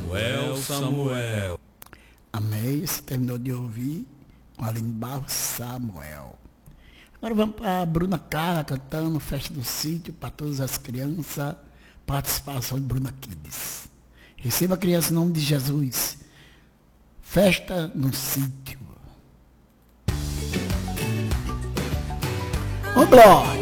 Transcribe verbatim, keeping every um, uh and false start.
Samuel, Samuel. Amém. Você terminou de ouvir com a Barros, Samuel. Agora vamos para a Bruna Carla cantando Festa do Sítio para todas as crianças. Participação de Bruna Kids. Receba a criança em nome de Jesus. Festa no Sítio. Ô, Glória!